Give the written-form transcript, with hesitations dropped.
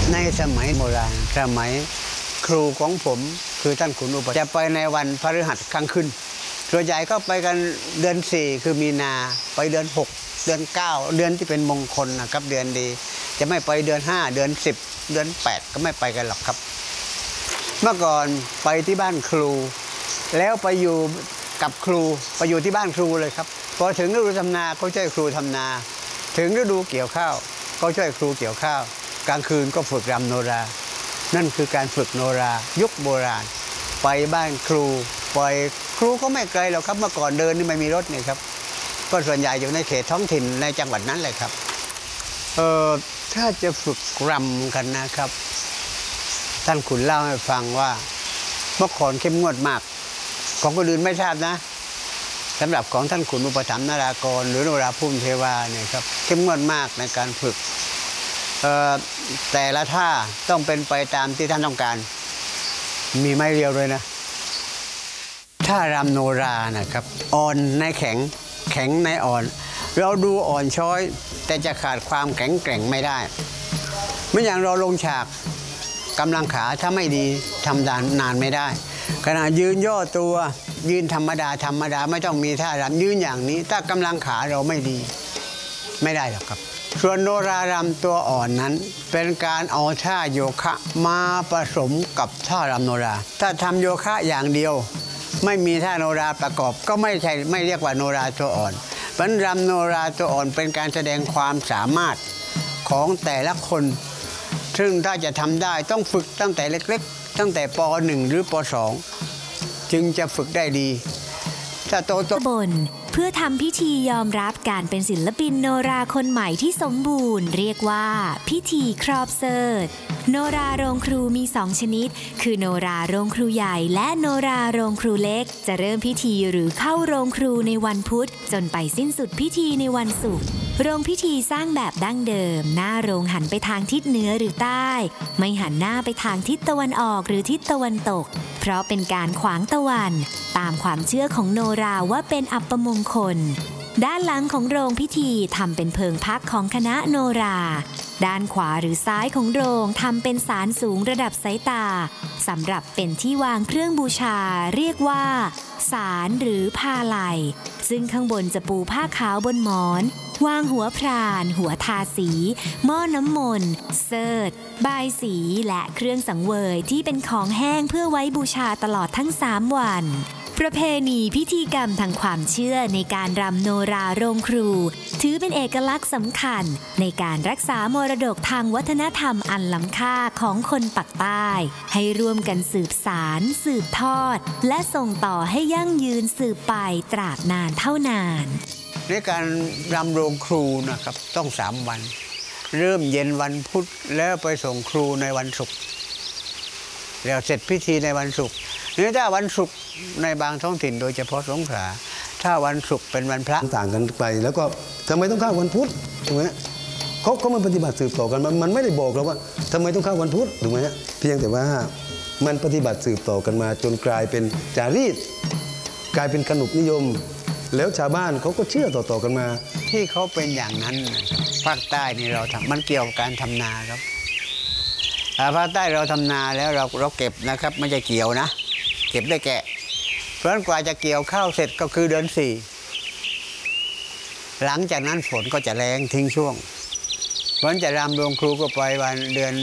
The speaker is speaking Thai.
ในสมัยโบราณสมัยครูของผมคือท่านขุนอุปจะไปในวันพฤหัสกลางคืนส่วนใหญ่ก็ไปกันเดือน4คือมีนาไปเดือน6เดือน9เดือนที่เป็นมงคลนะครับเดือนดีจะไม่ไปเดือน5เดือน10เดือน8ก็ไม่ไปกันหรอกครับเมื่อก่อนไปที่บ้านครูแล้วไปอยู่กับครูไปอยู่ที่บ้านครูเลยครับพอถึงฤดูทำนาก็ช่วยครูทำนาถึงฤดูเกี่ยวข้าวก็ช่วยครูเกี่ยวข้าวกลางคืนก็ฝึกรำโนรานั่นคือการฝึกโนรายุคโบราณไปบ้านครูไปครูก็ไม่ไกลหรอกครับเมื่อก่อนเดินนี่ไม่มีรถนี่ครับก็ส่วนใหญ่อยู่ในเขตท้องถิ่นในจังหวัดนั้นเลยครับถ้าจะฝึกรำกันนะครับท่านขุนเล่าให้ฟังว่าเมื่อก่อนเข้มงวดมากของคนอื่นไม่ทราบนะสำหรับของท่านขุนอุปถัมภ์นารากรหรือโนราพุ่มเทวาเนี่ยครับเข้มงวดมากในการฝึกแต่ละท่าต้องเป็นไปตามที่ท่านต้องการมีไม้เรียวเลยนะท่ารำโนรานะครับอ่อนในแข็งแข็งในอ่อนเราดูอ่อนช้อยแต่จะขาดความแข็งแกร่งไม่ได้เมื่ออย่างเราลงฉากกำลังขาถ้าไม่ดีทำนานไม่ได้ขณะยืนย่อตัวยืนธรรมดาไม่ต้องมีท่ารำยืนอย่างนี้ถ้ากำลังขาเราไม่ดีไม่ได้หรอกครับส่วนโนรารำตัวอ่อนนั้นเป็นการเอาท่าโยคะมาผสมกับท่ารำโนราถ้าทำโยคะอย่างเดียวไม่มีท่าโนราประกอบก็ไม่เรียกว่าโนราตัวอ่อนเพราะรำโนราตัวอ่อนเป็นการแสดงความสามารถของแต่ละคนซึ่งถ้าจะทำได้ต้องฝึกตั้งแต่เล็กๆตั้งแต่ป .1 หรือป .2 จึงจะฝึกได้ดีถ้าโตบนเพื่อทำพิธียอมรับการเป็นศิลปินโนราคนใหม่ที่สมบูรณ์เรียกว่าพิธีครอบเสิร์ธโนราโรงครูมี2ชนิดคือโนราโรงครูใหญ่และโนราโรงครูเล็กจะเริ่มพิธีหรือเข้าโรงครูในวันพุธจนไปสิ้นสุดพิธีในวันศุกร์โรงพิธีสร้างแบบดั้งเดิมหน้าโรงหันไปทางทิศเหนือหรือใต้ไม่หันหน้าไปทางทิศตะวันออกหรือทิศตะวันตกเพราะเป็นการขวางตะวันตามความเชื่อของโนราว่าเป็นอัปมงคลด้านหลังของโรงพิธีทำเป็นเพิงพักของคณะโนราด้านขวาหรือซ้ายของโรงทำเป็นศาลสูงระดับสายตาสำหรับเป็นที่วางเครื่องบูชาเรียกว่าศาลหรือพาลัยซึ่งข้างบนจะปูผ้าขาวบนหมอนวางหัวพรานหัวทาสีหม้อน้ำมนต์เสิร์ธบายสีและเครื่องสังเวยที่เป็นของแห้งเพื่อไว้บูชาตลอดทั้ง3วันประเพณีพิธีกรรมทางความเชื่อในการรำโนราโรงครูถือเป็นเอกลักษณ์สำคัญในการรักษามรดกทางวัฒนธรรมอันล้ำค่าของคนปักใต้ให้ร่วมกันสืบสานสืบทอดและส่งต่อให้ยั่งยืนสืบไปตราบนานเท่านานในการรำโรงครูนะครับต้อง3 วันเริ่มเย็นวันพุธแล้วไปส่งครูในวันศุกร์แล้วเสร็จพิธีในวันศุกร์นี่ถ้าวันศุกร์ในบางท้องถิ่นโดยเฉพาะสงขลาถ้าวันศุกร์เป็นวันพระต่างกันไปแล้วก็ทำไมต้องเข้าวันพุธถูกไหมเขามันปฏิบัติสืบต่อกันมันไม่ได้บอกเราว่าทำไมต้องเข้าวันพุธถูกไหมเพียงแต่ว่ามันปฏิบัติสืบต่อกันมาจนกลายเป็นจารีตกลายเป็นขนบนิยมแล้วชาวบ้านเขาก็เชื่อต่อๆกันมาที่เขาเป็นอย่างนั้นภาคใต้นี่เราทำมันเกี่ยวกับการทำนาครับภาคใต้เราทำนาแล้วเราเก็บนะครับไม่ใช่เกี่ยวนะเก็บได้แกะเพราะฉะนั้นกว่าจะเกี่ยวข้าวเสร็จก็คือเดือน4หลังจากนั้นฝนก็จะแรงทิ้งช่วงเพราะฉะนั้นจะรำโรงครูก็ไปวันเดือน